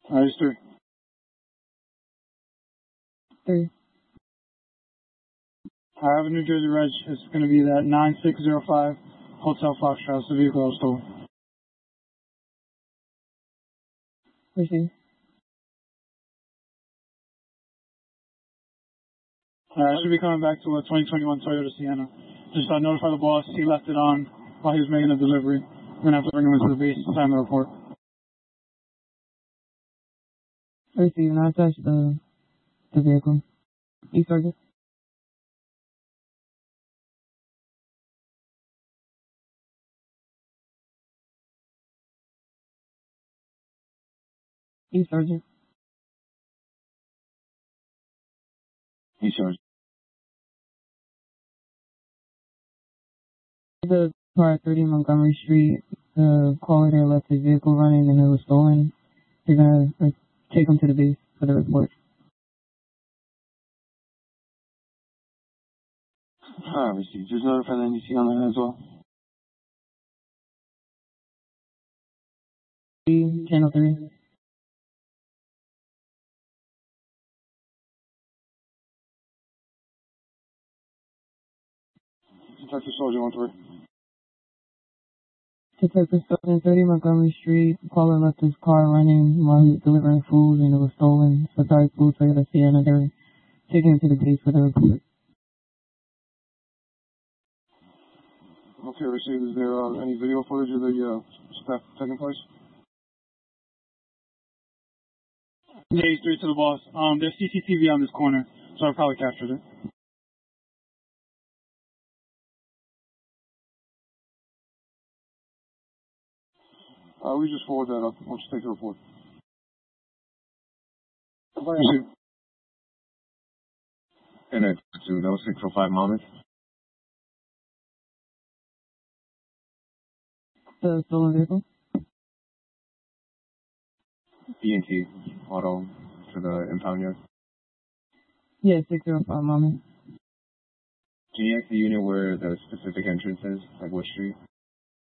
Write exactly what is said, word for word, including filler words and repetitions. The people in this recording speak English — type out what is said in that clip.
Uh, it's three. Three. I have a New Jersey Reg. It's going to be that nine six zero five Hotel Foxtrot. It's the vehicle I was stolen. Receive. Uh, I should be coming back to a twenty twenty-one Toyota Sienna. Just uh, notify the boss. He left it on while he was making a delivery. We're going to have to bring him into the base to sign the report. Receive. And I attached the, the vehicle. E Sergeant. E Sergeant. E Sergeant. The car at thirty Montgomery Street, the caller there left his vehicle running and it was stolen. They're going to uh, take him to the base for the report. Ah, received. Just notify the N D C on that as well. Channel three. Detective Soldier one three. Detective Sergeant thirty Montgomery Street. Caller left his car running while he was delivering food and it was stolen. Surprise blue Toyota Sienna. They're taking him to the base for the report. Okay, received. Is there uh, any video footage of the uh, stuff taking place? Yeah, he's three to the boss. Um, there's C C T V on this corner, so I probably captured it. Uh, we just forward that up. We'll just take the report. Received. And it's two, that was six oh five Monmouth. The stolen vehicle? B and T Auto to the impound yard. Yeah, six oh five Monmouth. Can you ask the unit where the specific entrance is, like what street?